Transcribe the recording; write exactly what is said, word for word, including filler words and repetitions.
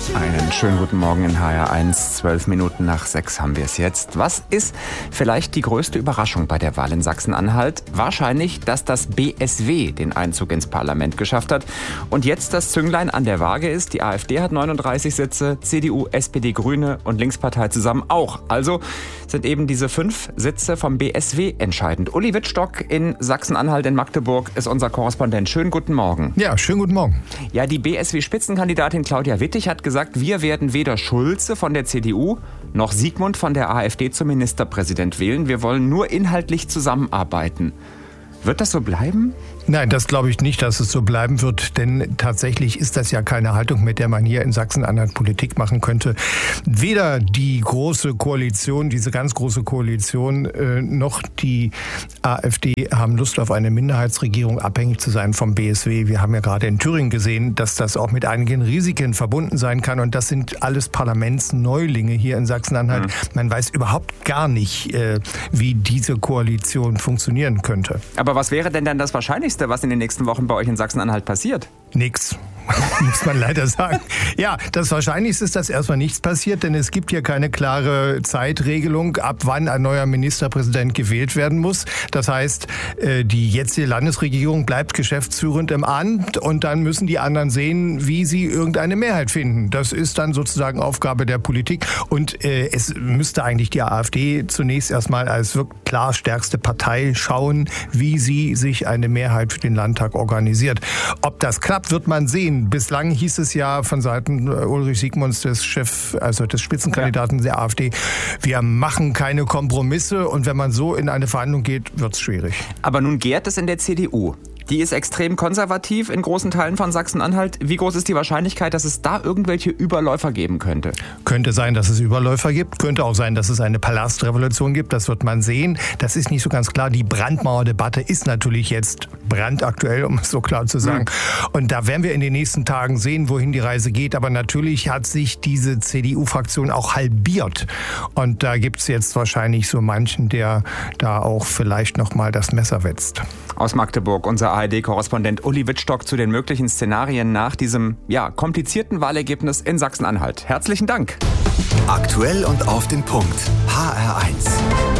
Einen schönen guten Morgen in H R eins. Zwölf Minuten nach sechs haben wir es jetzt. Was ist vielleicht die größte Überraschung bei der Wahl in Sachsen-Anhalt? Wahrscheinlich, dass das B S W den Einzug ins Parlament geschafft hat und jetzt das Zünglein an der Waage ist. Die AfD hat neununddreißig Sitze, C D U, S P D, Grüne und Linkspartei zusammen auch. Also sind eben diese fünf Sitze vom B S W entscheidend. Uli Wittstock in Sachsen-Anhalt in Magdeburg ist unser Korrespondent. Schönen guten Morgen. Ja, schönen guten Morgen. Ja, die B S W-Spitzenkandidatin Claudia Wittig hat gesagt, wir werden weder Schulze von der C D U noch Sigmund von der AfD zum Ministerpräsident wählen. Wir wollen nur inhaltlich zusammenarbeiten. Wird das so bleiben? Nein, das glaube ich nicht, dass es so bleiben wird, denn tatsächlich ist das ja keine Haltung, mit der man hier in Sachsen-Anhalt Politik machen könnte. Weder die große Koalition, diese ganz große Koalition, äh, noch die AfD haben Lust auf eine Minderheitsregierung, abhängig zu sein vom B S W. Wir haben ja gerade in Thüringen gesehen, dass das auch mit einigen Risiken verbunden sein kann, und das sind alles Parlamentsneulinge hier in Sachsen-Anhalt. Mhm. Man weiß überhaupt gar nicht, äh, wie diese Koalition funktionieren könnte. Aber was wäre denn dann das Wahrscheinlichste, was in den nächsten Wochen bei euch in Sachsen-Anhalt passiert? Nix. Muss man leider sagen. Ja, das Wahrscheinlichste ist, dass erstmal nichts passiert, denn es gibt hier keine klare Zeitregelung, ab wann ein neuer Ministerpräsident gewählt werden muss. Das heißt, die jetzige Landesregierung bleibt geschäftsführend im Amt und dann müssen die anderen sehen, wie sie irgendeine Mehrheit finden. Das ist dann sozusagen Aufgabe der Politik, und es müsste eigentlich die AfD zunächst erstmal als wirklich klar stärkste Partei schauen, wie sie sich eine Mehrheit für den Landtag organisiert. Ob das klappt, wird man sehen. Bislang hieß es ja von Seiten Ulrich Siegmunds, des Chef, also des Spitzenkandidaten ja. der AfD, wir machen keine Kompromisse, und wenn man so in eine Verhandlung geht, wird es schwierig. Aber nun gärt es in der C D U. Die ist extrem konservativ in großen Teilen von Sachsen-Anhalt. Wie groß ist die Wahrscheinlichkeit, dass es da irgendwelche Überläufer geben könnte? Könnte sein, dass es Überläufer gibt. Könnte auch sein, dass es eine Palastrevolution gibt. Das wird man sehen. Das ist nicht so ganz klar. Die Brandmauerdebatte ist natürlich jetzt brandaktuell, um es so klar zu sagen. Mhm. Und da werden wir in den nächsten Tagen sehen, wohin die Reise geht. Aber natürlich hat sich diese C D U-Fraktion auch halbiert. Und da gibt es jetzt wahrscheinlich so manchen, der da auch vielleicht noch mal das Messer wetzt. Aus Magdeburg, unser A R D-Korrespondent Uli Wittstock zu den möglichen Szenarien nach diesem ja, komplizierten Wahlergebnis in Sachsen-Anhalt. Herzlichen Dank. Aktuell und auf den Punkt. H R eins.